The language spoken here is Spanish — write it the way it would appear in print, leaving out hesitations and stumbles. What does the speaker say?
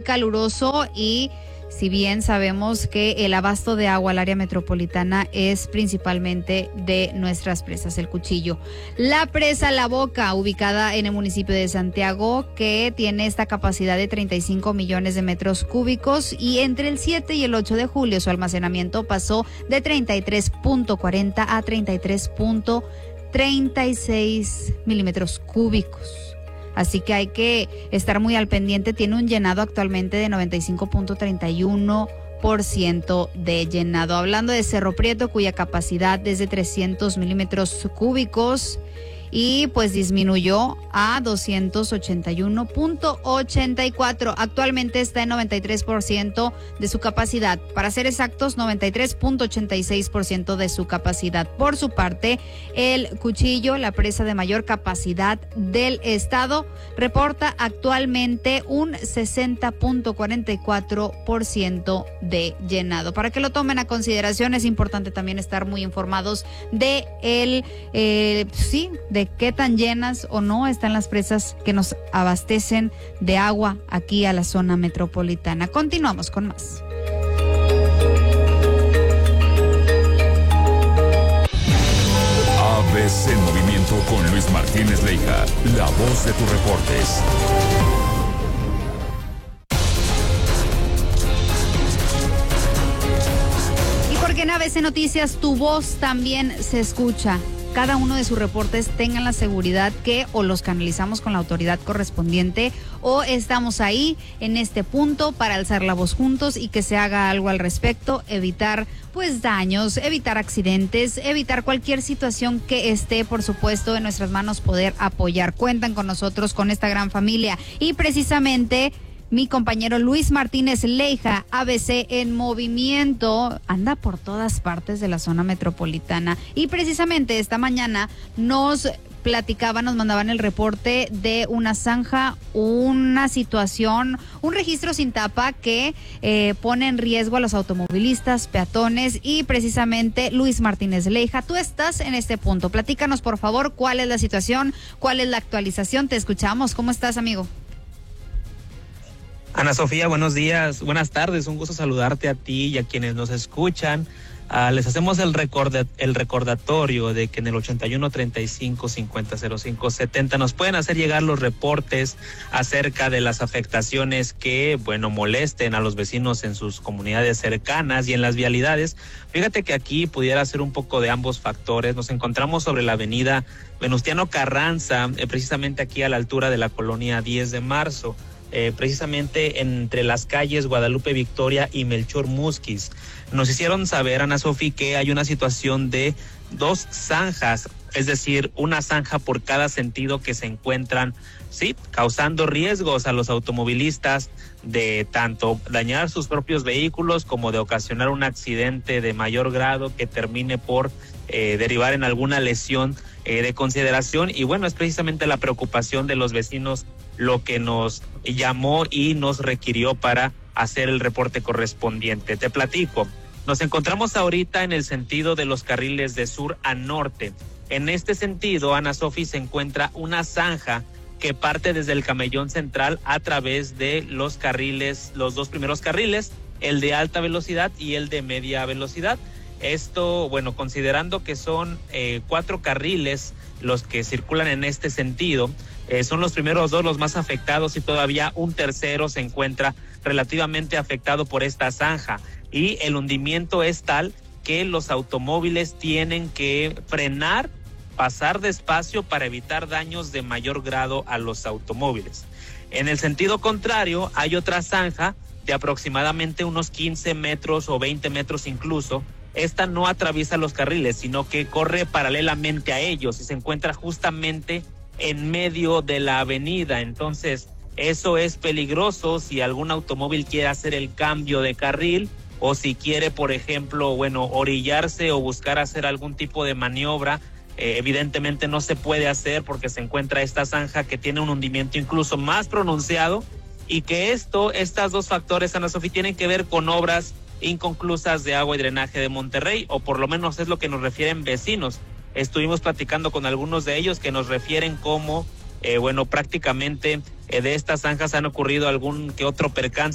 caluroso y si bien sabemos que el abasto de agua al área metropolitana es principalmente de nuestras presas, el Cuchillo. La presa La Boca, ubicada en el municipio de Santiago, que tiene esta capacidad de 35 millones de metros cúbicos y entre el 7 y el 8 de julio su almacenamiento pasó de 33.40 a 33.36 milímetros cúbicos. Así que hay que estar muy al pendiente. Tiene un llenado actualmente de 95.31% de llenado. Hablando de Cerro Prieto, cuya capacidad es de 300 milímetros cúbicos y pues disminuyó a 281.84. Actualmente está en 93% de su capacidad. Para ser exactos, 93.86% de su capacidad. Por su parte, el Cuchillo, la presa de mayor capacidad del estado, reporta actualmente un 60.44% de llenado. Para que lo tomen a consideración, es importante también estar muy informados de de qué tan llenas o no están las presas que nos abastecen de agua aquí a la zona metropolitana. Continuamos con más. ABC Movimiento con Luis Martínez Leija, la voz de tus reportes. Y porque en ABC Noticias tu voz también se escucha. Cada uno de sus reportes tengan la seguridad que o los canalizamos con la autoridad correspondiente o estamos ahí en este punto para alzar la voz juntos y que se haga algo al respecto, evitar pues daños, evitar accidentes, evitar cualquier situación que esté, por supuesto, en nuestras manos poder apoyar. Cuentan con nosotros, con esta gran familia y precisamente mi compañero Luis Martínez Leija, ABC en movimiento, anda por todas partes de la zona metropolitana y precisamente esta mañana nos mandaban el reporte de una zanja, una situación, un registro sin tapa que pone en riesgo a los automovilistas, peatones y precisamente Luis Martínez Leija, tú estás en este punto. Platícanos por favor cuál es la situación, cuál es la actualización, te escuchamos. ¿Cómo estás, amigo? Ana Sofía, buenos días, buenas tardes, un gusto saludarte a ti y a quienes nos escuchan. Les hacemos el recordatorio de que en el 81 35 50 05 70 nos pueden hacer llegar los reportes acerca de las afectaciones que, molesten a los vecinos en sus comunidades cercanas y en las vialidades. Fíjate que aquí pudiera ser un poco de ambos factores. Nos encontramos sobre la avenida Venustiano Carranza, precisamente aquí a la altura de la colonia 10 de marzo. Precisamente entre las calles Guadalupe Victoria y Melchor Musquiz. Nos hicieron saber, Ana Sofi, que hay una situación de 2 zanjas, es decir, una zanja por cada sentido que se encuentran, causando riesgos a los automovilistas de tanto dañar sus propios vehículos como de ocasionar un accidente de mayor grado que termine por derivar en alguna lesión de consideración. Y es precisamente la preocupación de los vecinos lo que nos llamó y nos requirió para hacer el reporte correspondiente. Te platico, nos encontramos ahorita en el sentido de los carriles de sur a norte. En este sentido, Ana Sofi, se encuentra una zanja que parte desde el camellón central a través de los carriles, los 2 primeros carriles, el de alta velocidad y el de media velocidad. Esto, considerando que son 4 carriles los que circulan en este sentido, son los primeros 2 los más afectados y todavía un tercero se encuentra relativamente afectado por esta zanja. Y el hundimiento es tal que los automóviles tienen que frenar, pasar despacio para evitar daños de mayor grado a los automóviles. En el sentido contrario, hay otra zanja de aproximadamente unos 15 metros o 20 metros incluso. Esta no atraviesa los carriles, sino que corre paralelamente a ellos y se encuentra justamente en medio de la avenida. Entonces, eso es peligroso si algún automóvil quiere hacer el cambio de carril o si quiere, por ejemplo, orillarse o buscar hacer algún tipo de maniobra. Evidentemente no se puede hacer porque se encuentra esta zanja que tiene un hundimiento incluso más pronunciado y que estas 2 factores, Ana Sofía, tienen que ver con obras inconclusas de agua y drenaje de Monterrey, o por lo menos es lo que nos refieren vecinos. Estuvimos platicando con algunos de ellos que nos refieren como, prácticamente de estas zanjas han ocurrido algún que otro percance